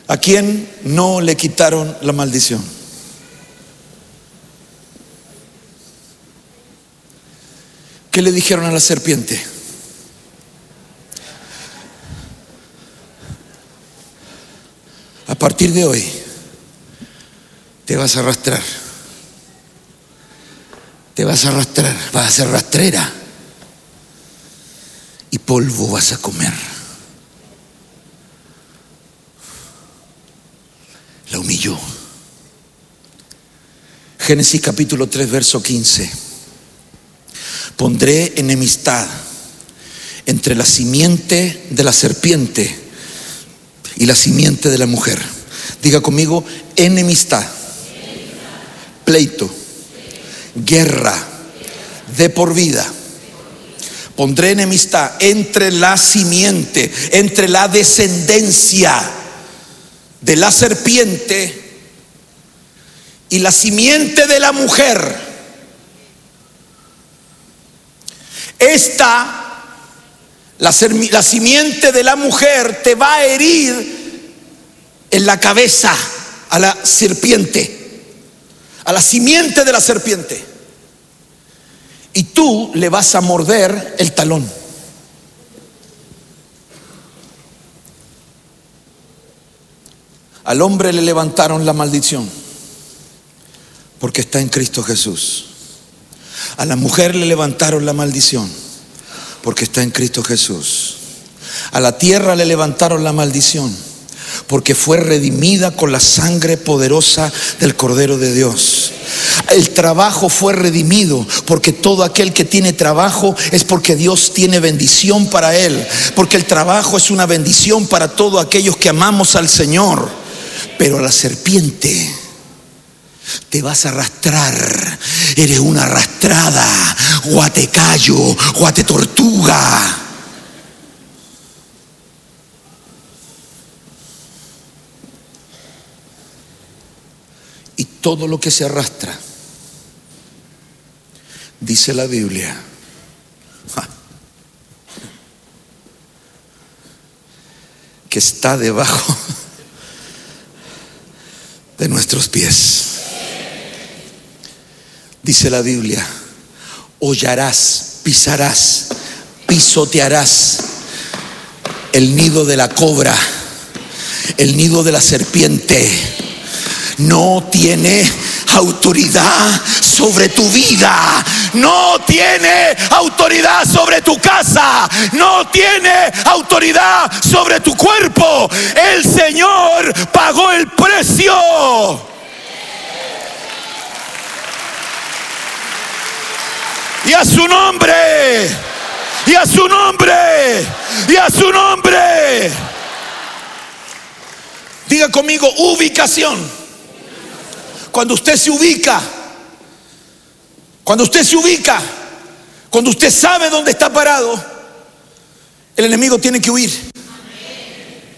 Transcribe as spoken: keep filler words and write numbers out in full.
¿A quién no le quitaron la maldición? ¿Qué le dijeron a la serpiente? A partir de hoy te vas a arrastrar. Te vas a arrastrar, vas a ser rastrera y polvo vas a comer. La humilló. Génesis capítulo tres, verso quince. Pondré enemistad entre la simiente de la serpiente y la simiente de la mujer. Diga conmigo, enemistad, pleito, guerra de por vida. Pondré enemistad entre la simiente, entre la descendencia de la serpiente y la simiente de la mujer. Esta, la, la simiente de la mujer te va a herir en la cabeza a la serpiente, a la simiente de la serpiente, y tú le vas a morder el talón. Al hombre le levantaron la maldición porque está en Cristo Jesús. A la mujer le levantaron la maldición porque está en Cristo Jesús. A la tierra le levantaron la maldición porque fue redimida con la sangre poderosa del Cordero de Dios. El trabajo fue redimido porque todo aquel que tiene trabajo es porque Dios tiene bendición para él, porque el trabajo es una bendición para todos aquellos que amamos al Señor. Pero a la serpiente te vas a arrastrar. Eres una arrastrada, guatecayo, guatetortuga. Y todo lo que se arrastra, dice la Biblia, que está debajo de nuestros pies. Dice la Biblia, hollarás, pisarás, pisotearás el nido de la cobra, el nido de la serpiente. No tiene autoridad sobre tu vida, no tiene autoridad sobre tu casa, no tiene autoridad sobre tu cuerpo. El Señor pagó el precio. Y a su nombre, y a su nombre, y a su nombre. Diga conmigo, ubicación. Cuando usted se ubica, cuando usted se ubica, cuando usted sabe dónde está parado, el enemigo tiene que huir.